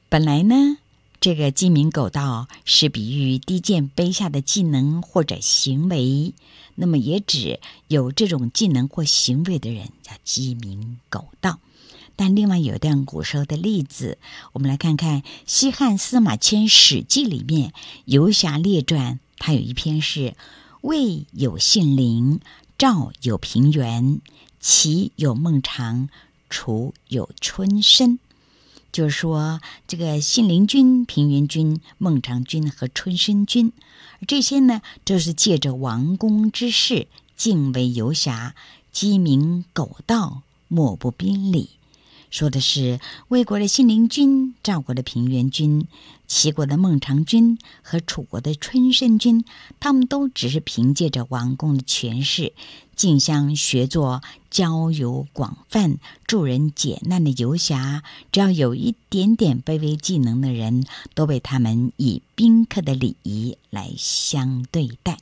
本来呢，这个鸡鸣狗盗是比喻低贱卑下的技能或者行为，那么也指有这种技能或行为的人叫鸡鸣狗盗。但另外有一段古时候的例子，我们来看看西汉司马迁《史记》里面《游侠列传》，它有一篇是魏有信陵，赵有平原，齐有孟尝，楚有春申。就是说这个信陵君、平原君、孟尝君和春申君，这些呢都是借着王公之事，敬为游侠，鸡鸣狗盗，莫不宾礼。说的是魏国的信陵君、赵国的平原君、齐国的孟尝君和楚国的春申君，他们都只是凭借着王公的权势，竞相学做交友广泛、助人解难的游侠。只要有一点点卑微技能的人，都被他们以宾客的礼仪来相对待。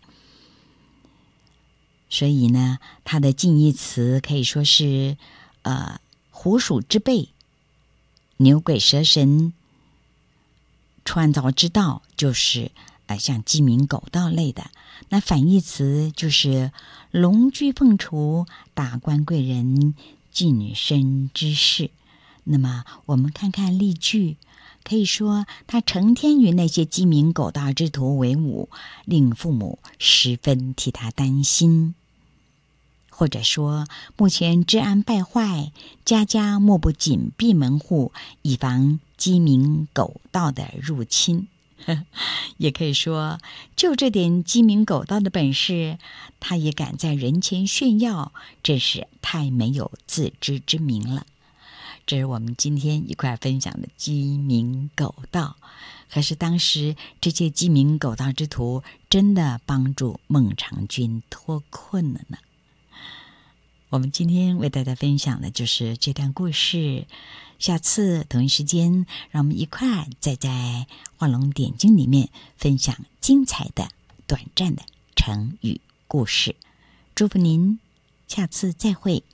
所以呢，他的近义词可以说是虎鼠之辈、牛鬼蛇神、创造之道，就是像鸡鸣狗盗类的。那反义词就是龙居凤雏、达官贵人、晋升之士。那么我们看看例句，可以说他成天与那些鸡鸣狗盗之徒为伍，令父母十分替他担心。或者说目前治安败坏，家家莫不紧闭门户，以防鸡鸣狗盗的入侵。也可以说就这点鸡鸣狗盗的本事，他也敢在人前炫耀，真是太没有自知之明了。这是我们今天一块分享的鸡鸣狗盗。可是当时这些鸡鸣狗盗之徒真的帮助孟尝君脱困了呢。我们今天为大家分享的就是这段故事，下次同一时间让我们一块再在画龙点睛里面分享精彩的短暂的成语故事。祝福您，下次再会。